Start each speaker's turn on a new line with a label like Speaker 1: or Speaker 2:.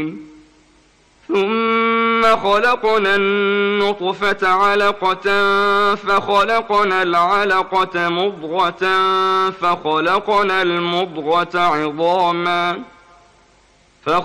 Speaker 1: ثم خلقنا النطفة علقة فخلقنا العلقة مضغة فخلقنا المضغة عظاما